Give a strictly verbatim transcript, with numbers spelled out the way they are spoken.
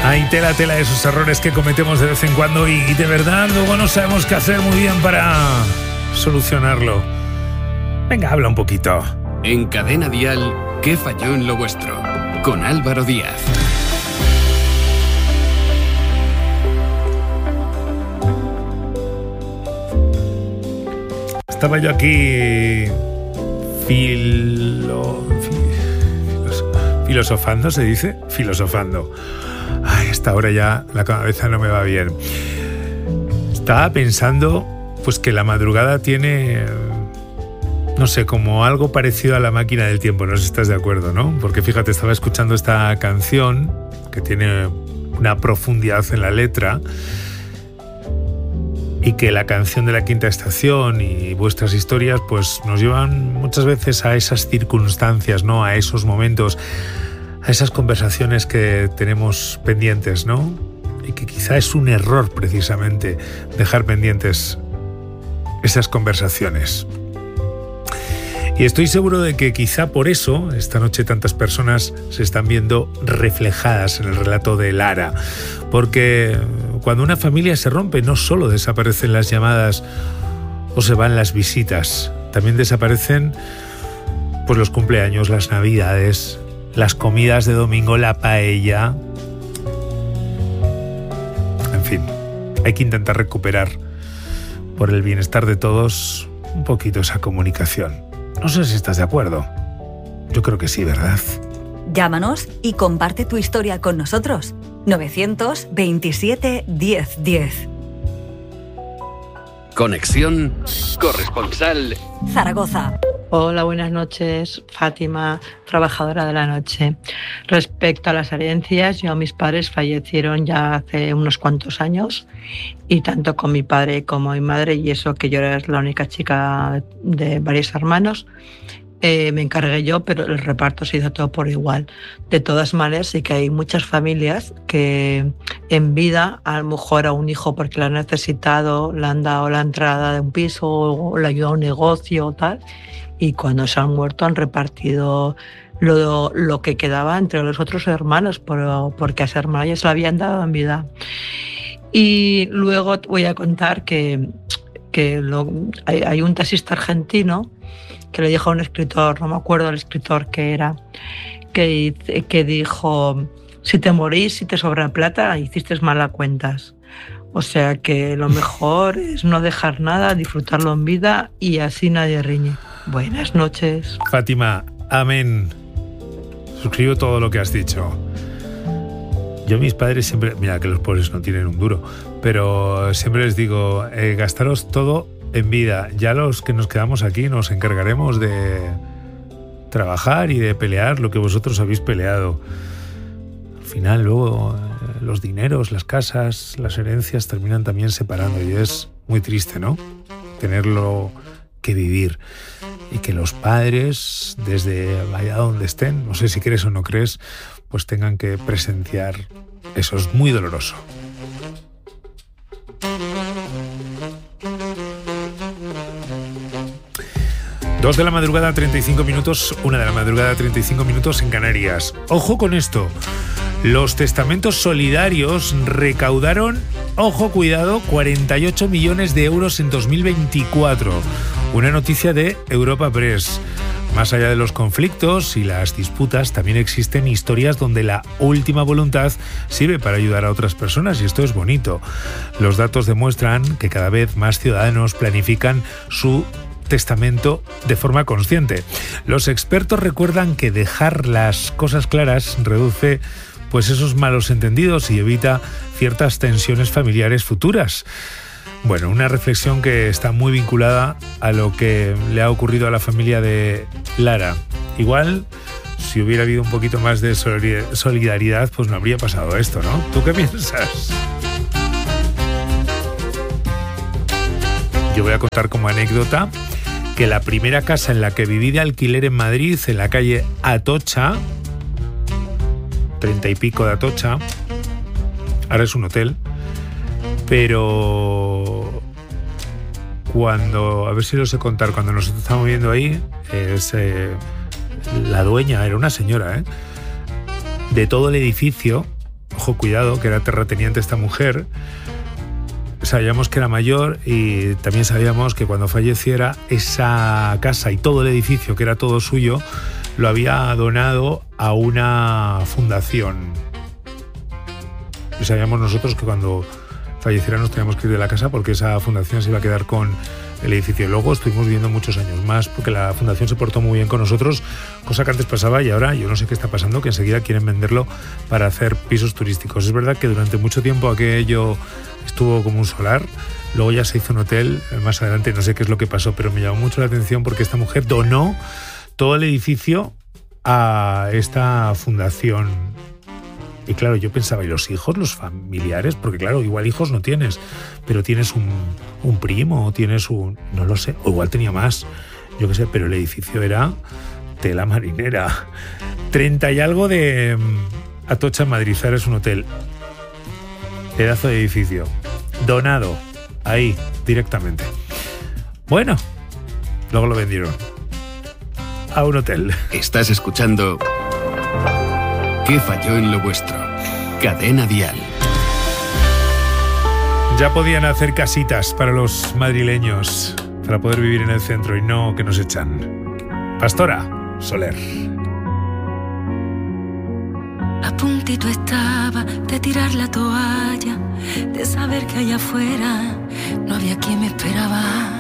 Hay tela, tela de esos errores que cometemos de vez en cuando y, y de verdad luego no sabemos qué hacer muy bien para solucionarlo. Venga, habla un poquito. En Cadena Dial, ¿qué falló en lo vuestro? Con Álvaro Díaz. Estaba yo aquí filo, filo, filosofando, ¿se dice? Filosofando. Ay, a esta hora ya la cabeza no me va bien. Estaba pensando pues que la madrugada tiene, no sé, como algo parecido a la máquina del tiempo. No sé si estás de acuerdo, ¿no? Porque fíjate, estaba escuchando esta canción que tiene una profundidad en la letra y que la canción de la Quinta Estación y vuestras historias pues nos llevan muchas veces a esas circunstancias, ¿no? A esos momentos, a esas conversaciones que tenemos pendientes, ¿no? Y que quizá es un error precisamente dejar pendientes esas conversaciones. Y estoy seguro de que quizá por eso esta noche tantas personas se están viendo reflejadas en el relato de Lara. Porque cuando una familia se rompe no solo desaparecen las llamadas o se van las visitas, también desaparecen pues los cumpleaños, las navidades, las comidas de domingo, la paella. En fin, hay que intentar recuperar por el bienestar de todos un poquito esa comunicación. No sé si estás de acuerdo. Yo creo que sí, ¿verdad? Llámanos y comparte tu historia con nosotros. novecientos veintisiete diez diez. Conexión corresponsal Zaragoza. Hola, buenas noches, Fátima, trabajadora de la noche. Respecto a las herencias, yo, mis padres fallecieron ya hace unos cuantos años y tanto con mi padre como mi madre, y eso que yo era la única chica de varios hermanos, eh, me encargué yo, pero el reparto se hizo todo por igual. De todas maneras, sí que hay muchas familias que en vida, a lo mejor a un hijo porque lo han necesitado, le han dado la entrada de un piso o le ayudado a un negocio o tal, y cuando se han muerto han repartido lo, lo que quedaba entre los otros hermanos, por, porque a ese hermano ya se lo habían dado en vida. Y luego voy a contar que, que lo, hay, hay un taxista argentino que le dijo a un escritor, no me acuerdo el escritor que era, que, que dijo: si te morís, si te sobra plata, hiciste mal a cuentas. O sea que lo mejor es no dejar nada, disfrutarlo en vida y así nadie riñe. Buenas noches. Fátima, amén. Suscribo todo lo que has dicho. Yo a mis padres siempre, mira que los pobres no tienen un duro, pero siempre les digo, eh, gastaros todo en vida. Ya los que nos quedamos aquí nos encargaremos de trabajar y de pelear lo que vosotros habéis peleado. Al final luego eh, los dineros, las casas, las herencias terminan también separando y es muy triste, ¿no? Tenerlo que vivir y que los padres, desde allá donde estén, no sé si crees o no crees, pues tengan que presenciar eso. Es muy doloroso. Dos de la madrugada, treinta y cinco minutos, una de la madrugada, treinta y cinco minutos en Canarias. Ojo con esto. Los testamentos solidarios recaudaron, ojo, cuidado, cuarenta y ocho millones de euros en dos mil veinticuatro. Una noticia de Europa Press. Más allá de los conflictos y las disputas, también existen historias donde la última voluntad sirve para ayudar a otras personas, y esto es bonito. Los datos demuestran que cada vez más ciudadanos planifican su testamento de forma consciente. Los expertos recuerdan que dejar las cosas claras reduce pues esos malos entendidos y evita ciertas tensiones familiares futuras. Bueno, una reflexión que está muy vinculada a lo que le ha ocurrido a la familia de Lara. Igual, si hubiera habido un poquito más de solidaridad, pues no habría pasado esto, ¿no? ¿Tú qué piensas? Yo voy a contar como anécdota que la primera casa en la que viví de alquiler en Madrid, en la calle Atocha, treinta y pico de Atocha, ahora es un hotel, pero cuando, a ver si lo sé contar, cuando nosotros estábamos viviendo ahí, es, eh, la dueña era una señora, ¿eh? De todo el edificio, ojo, Ojo Cuidado, que era terrateniente esta mujer. Sabíamos que era mayor y también sabíamos que cuando falleciera esa casa y todo el edificio, que era todo suyo, lo había donado a una fundación. Y sabíamos nosotros que cuando falleciera nos teníamos que ir de la casa porque esa fundación se iba a quedar con el edificio. Luego estuvimos viviendo muchos años más porque la fundación se portó muy bien con nosotros, cosa que antes pasaba y ahora yo no sé qué está pasando, que enseguida quieren venderlo para hacer pisos turísticos. Es verdad que durante mucho tiempo aquello estuvo como un solar, luego ya se hizo un hotel más adelante, no sé qué es lo que pasó, pero me llamó mucho la atención porque esta mujer donó todo el edificio a esta fundación. Y claro, yo pensaba, ¿y los hijos, los familiares? Porque claro, igual hijos no tienes, pero tienes un, un primo, o tienes un... no lo sé, o igual tenía más, yo qué sé, pero el edificio era tela marinera. Treinta y algo de Atocha en Madrid, ahora es un hotel. Pedazo de edificio. Donado, ahí, directamente. Bueno, luego lo vendieron a un hotel. Estás escuchando ¿Qué falló en lo vuestro? Cadena Dial. Ya podían hacer casitas para los madrileños para poder vivir en el centro y no que nos echan. Pastora Soler. A puntito estaba de tirar la toalla, de saber que allá afuera no había quien me esperaba.